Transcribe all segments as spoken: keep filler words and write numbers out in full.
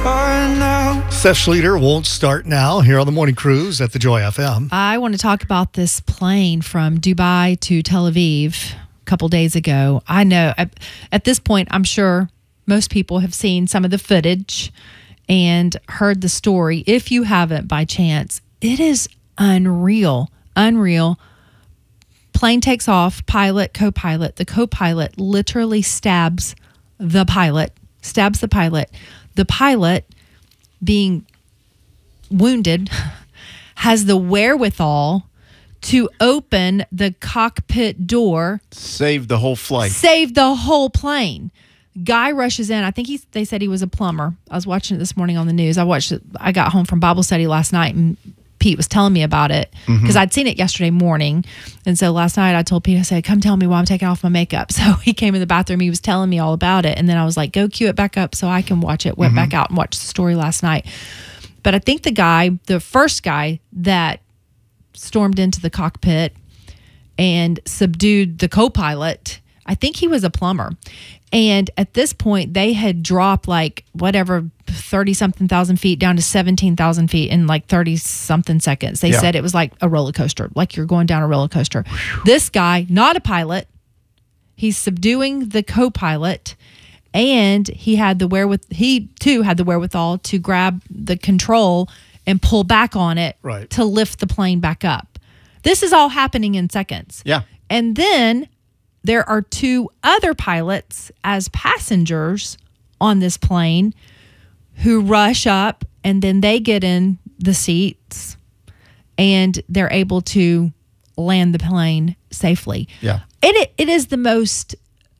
start now. Seth Schlueter won't start now here on the Morning Cruise at the Joy F M. I want to talk about this plane from Dubai to Tel Aviv a couple days ago. I know at, at this point, I'm sure most people have seen some of the footage and heard the story. If you haven't by chance, it is unreal, unreal. Plane takes off, pilot, co-pilot. The co-pilot literally stabs the pilot, stabs the pilot. The pilot, being wounded, has the wherewithal to open the cockpit door. Save the whole flight. Save the whole plane. Guy rushes in. I think he, they said he was a plumber. I was watching it this morning on the news. I watched it. I got home from Bible study last night and Pete was telling me about it because mm-hmm. I'd seen it yesterday morning. And so last night I told Pete, I said, come tell me why I'm taking off my makeup. So he came in the bathroom. He was telling me all about it. And then I was like, go cue it back up so I can watch it. Went mm-hmm. back out and watched the story last night. But I think the guy, the first guy that stormed into the cockpit and subdued the co-pilot, I think he was a plumber. And at this point, they had dropped like whatever, thirty-something thousand feet down to seventeen thousand feet in like thirty-something seconds. They yeah. said it was like a roller coaster, like you're going down a roller coaster. Whew. This guy, not a pilot, he's subduing the co-pilot, and he had the wherewith. He, too, had the wherewithal to grab the control and pull back on it right. to lift the plane back up. This is all happening in seconds. Yeah. And then there are two other pilots as passengers on this plane who rush up, and then they get in the seats and they're able to land the plane safely. Yeah. And it, it is the most,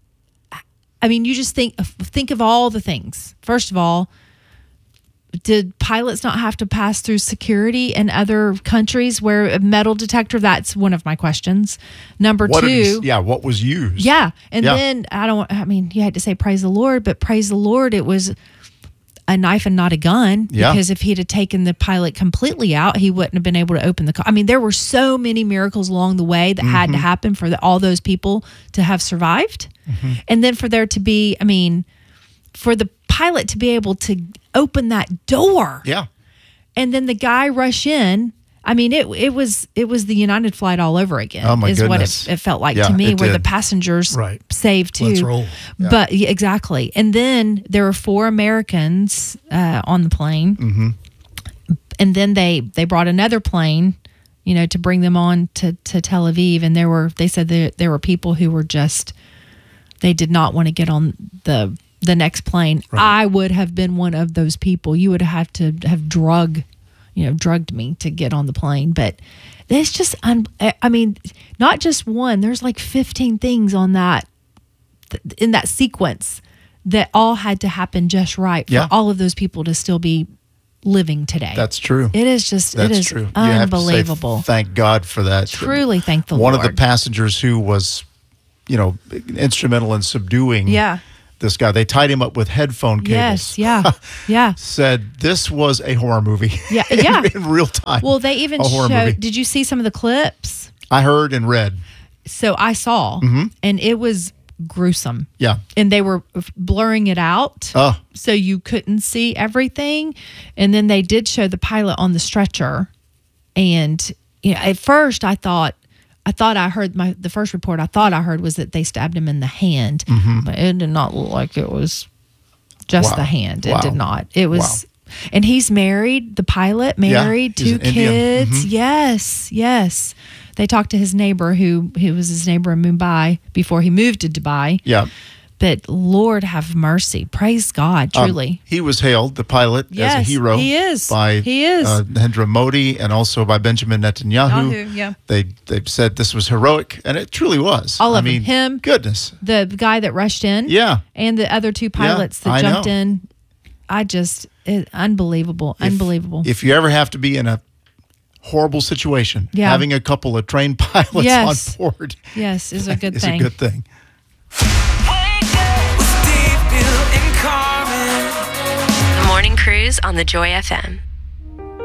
I mean, you just think, think of all the things. First of all, did pilots not have to pass through security in other countries where a metal detector? That's one of my questions. Number what two. He, yeah, what was used? Yeah. And yeah. then, I don't, I mean, you had to say praise the Lord, but praise the Lord, it was a knife and not a gun. Yeah. Because if he'd have taken the pilot completely out, he wouldn't have been able to open the car. I mean, there were so many miracles along the way that mm-hmm. had to happen for the, all those people to have survived. Mm-hmm. And then for there to be, I mean, for the pilot to be able to open that door. Yeah. And then the guy rush in. I mean, it it was it was the United flight all over again. Oh my is goodness. what it, it felt like yeah, to me, where did. the passengers right. saved too. Let's roll. Yeah. But yeah, exactly. And then there were four Americans uh, on the plane. Mm-hmm. And then they they brought another plane, you know, to bring them on to, to Tel Aviv. And there were they said that there were people who were just, they did not want to get on the the next plane. Right. I would have been one of those people. You would have to have drug, you know, drugged me to get on the plane. But it's just, un- I mean, not just one. There's like fifteen things on that, in that sequence that all had to happen just right for yeah. all of those people to still be living today. That's true. It is just, That's it is true. unbelievable. You have to say, thank God for that. Truly thank the one Lord. One of the passengers who was, you know, instrumental in subduing yeah. this guy, they tied him up with headphone cables. Yes, yeah, yeah. Said this was a horror movie. Yeah, in, yeah. in real time. Well, they even a horror showed, movie. did you see some of the clips? I heard and read. So I saw, mm-hmm. and it was gruesome. Yeah. And they were blurring it out. Oh. So you couldn't see everything. And then they did show the pilot on the stretcher. And you know, at first I thought, I thought I heard my the first report I thought I heard was that they stabbed him in the hand, mm-hmm. but it did not look like it was just wow. the hand. It wow. did not. It was, wow. and he's married. The pilot married, yeah, two kids. Mm-hmm. Yes, yes. They talked to his neighbor, who who was his neighbor in Mumbai before he moved to Dubai. Yeah. But Lord have mercy. Praise God, truly. Um, he was hailed, the pilot, yes, as a hero. He is. By he is. Uh, Narendra Modi and also by Benjamin Netanyahu. Yahoo, yeah. They they said this was heroic, and it truly was. All I of mean, them. Him. Goodness. The guy that rushed in. Yeah. And the other two pilots yeah, that I jumped know. in. I just, it, unbelievable, if, unbelievable. If you ever have to be in a horrible situation, yeah. having a couple of trained pilots yes. on board yes, is a good is thing. a good thing. With Steve, Bill, and Carmen. The Morning Cruise on the Joy F M.